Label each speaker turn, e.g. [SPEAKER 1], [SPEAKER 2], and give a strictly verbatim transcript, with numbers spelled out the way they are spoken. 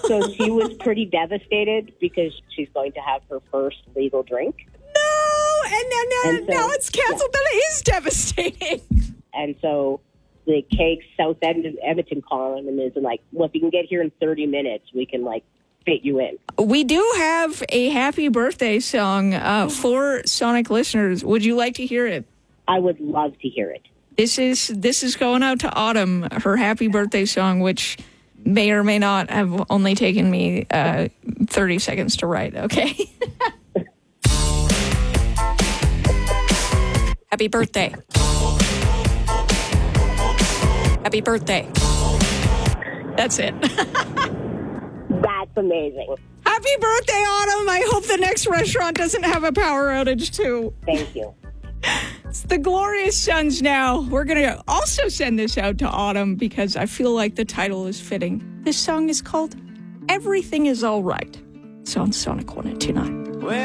[SPEAKER 1] So she was pretty devastated because she's going to have her first legal drink.
[SPEAKER 2] No, and now, now,
[SPEAKER 1] And so-
[SPEAKER 2] now it's canceled.
[SPEAKER 1] yeah.
[SPEAKER 2] That is devastating.
[SPEAKER 1] And so the Cakes South End of Edmonton calling and is like, well, if you can get here in thirty minutes, we can like fit you in.
[SPEAKER 2] We do have a happy birthday song uh, for Sonic listeners. Would you like to hear it?
[SPEAKER 1] I would love to hear it.
[SPEAKER 2] This is this is going out to Autumn, her happy birthday song, which may or may not have only taken me uh, thirty seconds to write, okay? Happy birthday. Happy birthday. That's it.
[SPEAKER 1] That's amazing.
[SPEAKER 2] Happy birthday, Autumn. I hope the next restaurant doesn't have a power outage, too.
[SPEAKER 1] Thank you.
[SPEAKER 2] It's the Glorious Sons now. We're going to also send this out to Autumn because I feel like the title is fitting. This song is called Everything Is All Right. It's on Sonic one oh two point nine.